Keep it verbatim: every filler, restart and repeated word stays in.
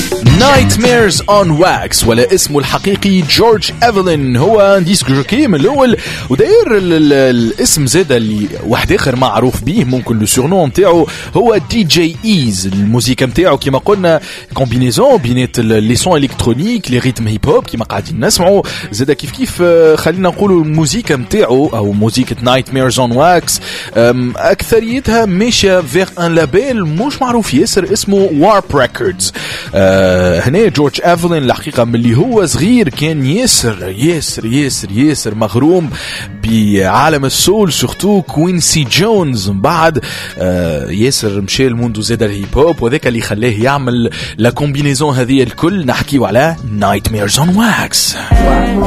Nightmares on Wax ولا اسمه الحقيقي جورج إيفلين. هو ديسك جوكي من الأول وداير الاسم زاد اللي واحد آخر معروف به ممكن لو سورنون متاعه هو دي جي إيز. الموسيقى متاعه كما قلنا كومبينيزون بينات لي سون إلكترونيك لي ريتم هيب هوب كما قاعدين نسمعوا زاد كيف كيف خلينا نقولوا الموسيقى متاعه أو موسيقى Nightmares on Wax أكثريتها ماشية فيغ ان لابيل مش معروف ياسر اسمه Warp Records. هنا جورج إيفلين الحقيقة من اللي هو صغير كان ياسر ياسر ياسر ياسر مغروم بعالم السول سورتو كوينسي جونز. من بعد ياسر مشى الموندو زاد الهيب هوب وذاك اللي خلاه يعمل لا كومبينيزون هذه الكل. نحكيو على Nightmares on Wax.